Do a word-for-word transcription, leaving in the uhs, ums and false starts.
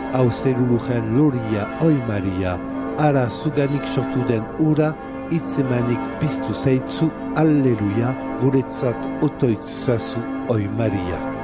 hau zerulujen loria, oi Maria, ara zuganik sortu den ura, itzemanik piztu zaitzu, alleluia, guretzat otoitz zazu, oi Maria.